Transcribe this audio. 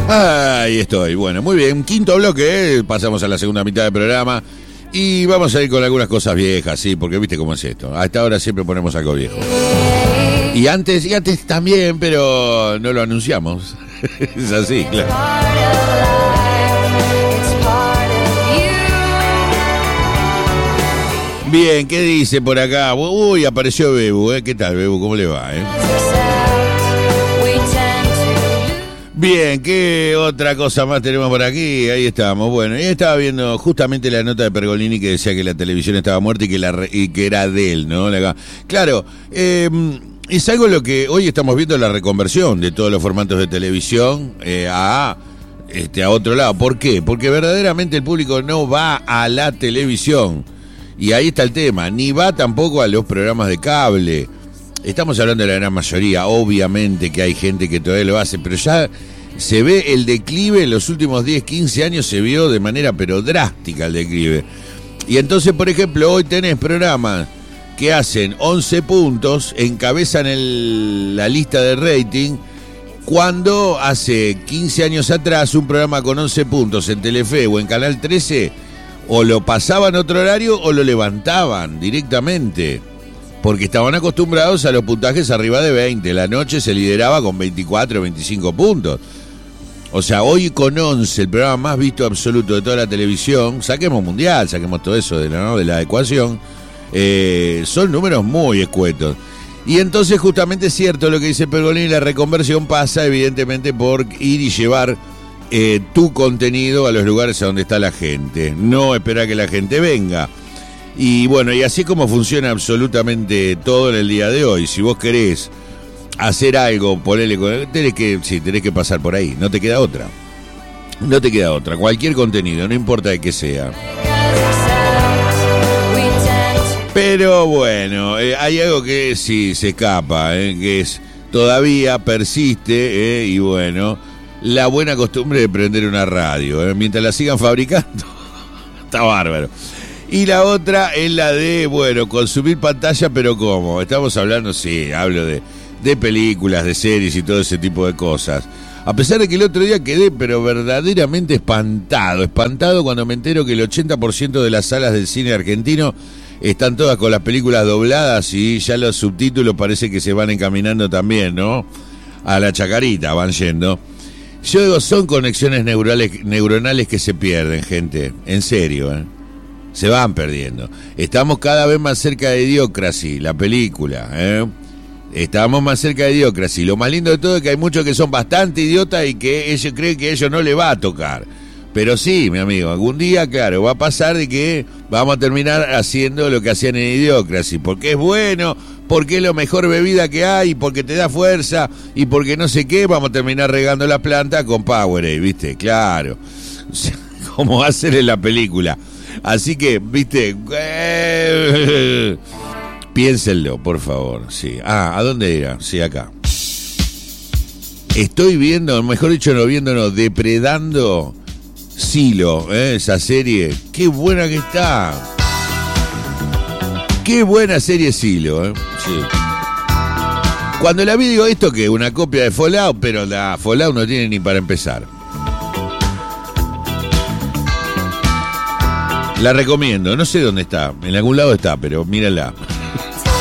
Ahí estoy. Bueno, muy bien. Quinto bloque, pasamos a la segunda mitad del programa. Y vamos a ir con algunas cosas viejas, sí, porque viste cómo es esto. A esta hora siempre ponemos algo viejo. Y antes también, pero no lo anunciamos. Es así, claro. Bien, ¿qué dice por acá? Uy, apareció Bebu, ¿eh? ¿Qué tal, Bebu? ¿Cómo le va, Bien, ¿qué otra cosa más tenemos por aquí? Ahí estamos. Bueno, ya estaba viendo justamente la nota de Pergolini que decía que la televisión estaba muerta y que era de él, ¿no? Claro, es algo lo que hoy estamos viendo, la reconversión de todos los formatos de televisión a otro lado. ¿Por qué? Porque verdaderamente el público no va a la televisión. Y ahí está el tema. Ni va tampoco a los programas de cable. Estamos hablando de la gran mayoría, obviamente que hay gente que todavía lo hace, pero ya se ve el declive en los últimos 10, 15 años, se vio de manera pero drástica el declive. Y entonces, por ejemplo, hoy tenés programas que hacen 11 puntos, encabezan la lista de rating, cuando hace 15 años atrás un programa con 11 puntos en Telefe o en Canal 13, o lo pasaban a otro horario o lo levantaban directamente. Porque estaban acostumbrados a los puntajes arriba de 20. La noche se lideraba con 24, 25 puntos. O sea, hoy con 11, el programa más visto absoluto de toda la televisión, saquemos mundial, saquemos todo eso de la ecuación, son números muy escuetos. Y entonces justamente es cierto lo que dice Pergolini, la reconversión pasa evidentemente por ir y llevar tu contenido a los lugares a donde está la gente. No esperar que la gente venga. Y bueno, y así como funciona absolutamente todo en el día de hoy. Si vos querés hacer algo, tenés que pasar por ahí, no te queda otra. No te queda otra, cualquier contenido, no importa de qué sea. Pero bueno, hay algo que sí se escapa, que todavía persiste, y bueno, la buena costumbre de prender una radio, mientras la sigan fabricando, está bárbaro. Y la otra es la de, bueno, consumir pantalla, pero ¿cómo? Estamos hablando, sí, hablo de películas, de series y todo ese tipo de cosas. A pesar de que el otro día quedé, pero verdaderamente espantado cuando me entero que el 80% de las salas del cine argentino están todas con las películas dobladas y ya los subtítulos parece que se van encaminando también, ¿no? A la chacarita van yendo. Yo digo, son conexiones neuronales que se pierden, gente, en serio, se van perdiendo. Estamos cada vez más cerca de Idiocracy, la película, Estamos más cerca de Idiocracy. Lo más lindo de todo es que hay muchos que son bastante idiotas y que ellos creen que a ellos no les va a tocar. Pero sí, mi amigo, algún día, claro, va a pasar de que vamos a terminar haciendo lo que hacían en Idiocracy. Porque es bueno, porque es la mejor bebida que hay, porque te da fuerza y porque no sé qué, vamos a terminar regando la planta con Powerade, ¿viste? Claro. O sea, como hacen en la película. Así que, viste, piénsenlo, por favor, sí. ¿A dónde era? Sí, acá. Estoy viendo, mejor dicho, depredando Silo, esa serie. Qué buena que está. Qué buena serie Silo, sí. Cuando la vi digo, ¿esto qué? Una copia de Fallout, pero la Fallout no tiene ni para empezar. La recomiendo, no sé dónde está, en algún lado está, pero mírala.